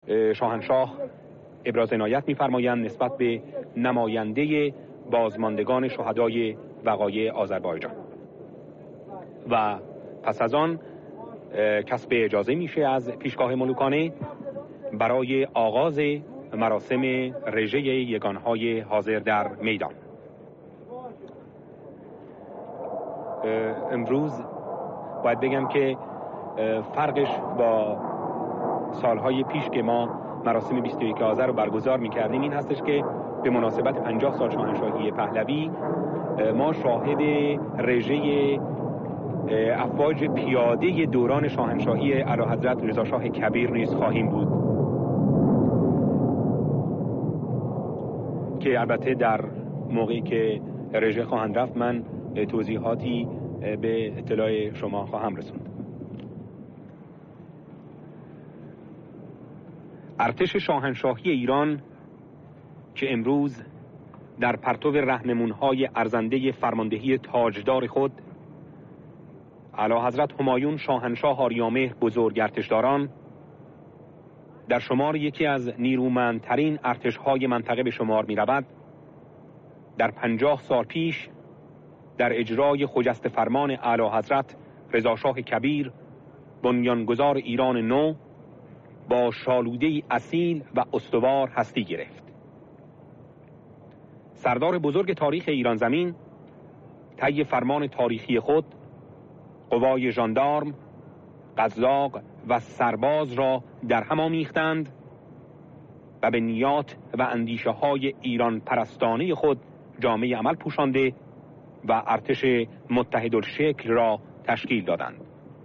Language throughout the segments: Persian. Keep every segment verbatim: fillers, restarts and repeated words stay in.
شاهنشاه ابراز عنایت می‌فرمایند نسبت به نماینده بازماندگان شهدای وقایع آذربایجان و پس از آن کسب اجازه میشه از پیشگاه ملوکانه برای آغاز مراسم رژه یگانهای حاضر در میدان. امروز باید بگم که فرقش با سالهای پیش که ما مراسم بیست و یک آذر رو برگزار می‌کردیم این هستش که به مناسبت پنجاه سال شاهنشاهی پهلوی ما شاهد رژه افواج پیاده دوران شاهنشاهی اعلیحضرت رضاشاه کبیر نیز خواهیم بود که البته در موقعی که رژه خواهند رفت من توضیحاتی به اطلاع شما خواهم رسوند. ارتش شاهنشاهی ایران که امروز در پرتو رهنمون‌های ارزنده فرماندهی تاجدار خود اعلیحضرت همایون شاهنشاه آریامهر بزرگ ارتشداران در شمار یکی از نیرومندترین ارتش‌های منطقه به شمار می‌رود، در پنجاه سال پیش در اجرای خجسته فرمان اعلیحضرت رضاشاه کبیر بنیانگذار ایران نو با شالوده‌ای اصیل و استوار هستی گرفت. سردار بزرگ تاریخ ایران زمین طی فرمان تاریخی خود قوای ژاندارم، قزاق و سرباز را در هم آمیختند و به نیات و اندیشه های ایران پرستانه خود جامعه عمل پوشانده و ارتش متحدالشکل را تشکیل دادند.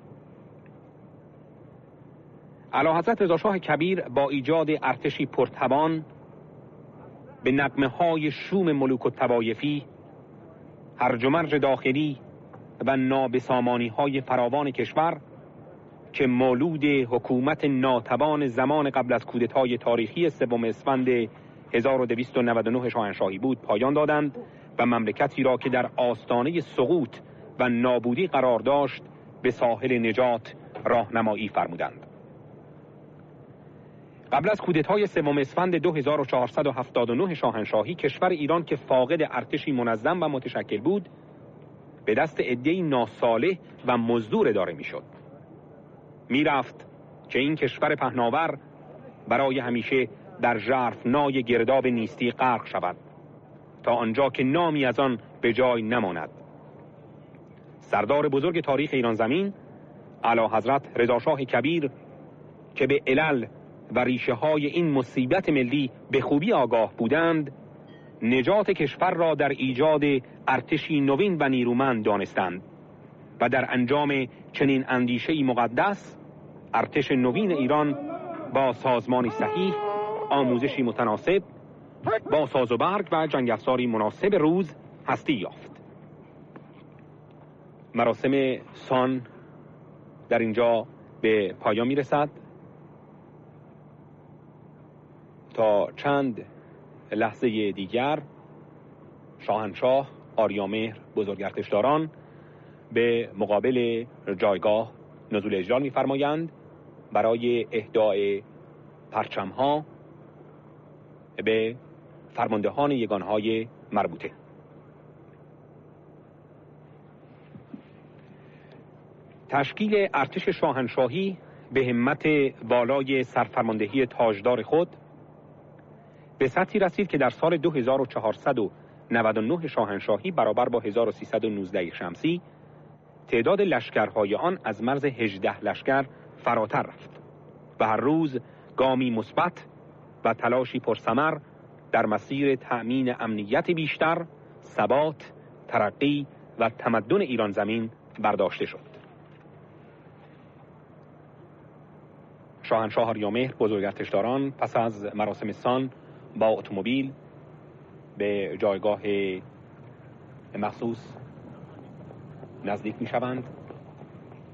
اعلیحضرت رضاشاه کبیر با ایجاد ارتشی پرتوان به نغمه های شوم ملوک الطوایفی، هرج و مرج داخلی و نابسامانی های فراوان کشور که مولود حکومت ناتوان زمان قبل از کودتای تاریخی سوم اسفند هزار و دویست و نود و نه شاهنشاهی بود پایان دادند و مملکتی را که در آستانه سقوط و نابودی قرار داشت به ساحل نجات راهنمایی فرمودند. قبل از کودتای سوم اسفند دو هزار و چهارصد و هفتاد و نه شاهنشاهی کشور ایران که فاقد ارتشی منظم و متشکل بود به دست عده‌ای ناصالح و مزدور اداره میشد. میرفت که این کشور پهناور برای همیشه در ژرفنای گرداب نیستی غرق شود تا آنجا که نامی از آن به جای نماند. سردار بزرگ تاریخ ایران زمین اعلیحضرت رضاشاه کبیر که به علل و ریشه های این مصیبت ملی به خوبی آگاه بودند، نجات کشور را در ایجاد ارتشی نوین و نیرومند دانستند و در انجام چنین اندیشه‌ای مقدس ارتش نوین ایران با سازمانی صحیح، آموزشی متناسب، با ساز و برگ و جنگ افزاری مناسب روز هستی یافت. مراسم سان در اینجا به پایان میرسد تا چند لحظه دیگر شاهنشاه آریامهر بزرگ ارتشداران به مقابل جایگاه نزول اجلال می‌فرمایند برای اهدای پرچم‌ها به فرماندهان یگانهای مربوطه. تشکیل ارتش شاهنشاهی به همت بالای سرفرماندهی تاجدار خود به سطحی رسید که در سال دو هزار و چهارصد و نود و نه شاهنشاهی برابر با هزار و سیصد و نوزده شمسی تعداد لشکرهای آن از مرز هجده لشکر فراتر رفت و هر روز گامی مثبت و تلاشی پرثمر در مسیر تأمین امنیت بیشتر، ثبات، ترقی و تمدن ایران زمین برداشته شد. شاهنشاه آریامهر بزرگ ارتشداران پس از مراسم سان با اتومبیل به جایگاه مخصوص نزدیک می شوند